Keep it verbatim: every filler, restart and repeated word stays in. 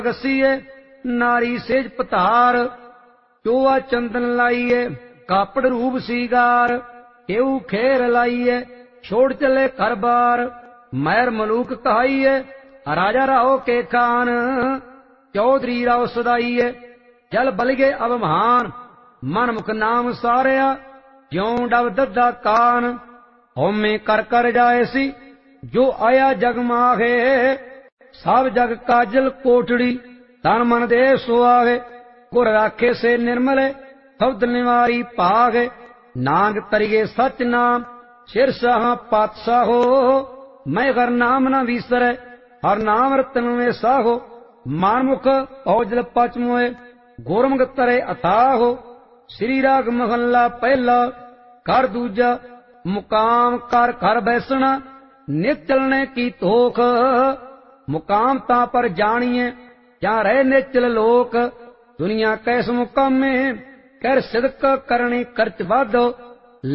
गसीए नारी सेज पतार, चोआ चंदन लाइए कापड़ रूप सीगार, केऊ खेर लाइए छोड़ चले घर बार, मैर मलूक कहाइए राजा राहो के खान, चौधरी राव सदाइए जल बलगे अब महान, मन मुख नाम सारिया ज्यों डब दद्दा कान, होमे कर कर जाए सी जो आया जग माहे, सब जग काजल कोटड़ी तन मन दे सुआगे, गुर राखे से निर्मले शब्द निवारी पागे, नांग तरिए सच नाम सिर साहा पातशाहो, मैं घर नाम न विसरे हर नाम रतन में साहो, मानमुख औजल पच मोए गुरमुख तरे अथाहो, श्री राग महला पहला कर दूजा मुकाम कर घर बैसना, नित चलने की तोख मुकाम ता पर जानिए जहाँ रहे निचल लोक, दुनिया कैस मुकामे कर सिदक करनी खर्च बाधो,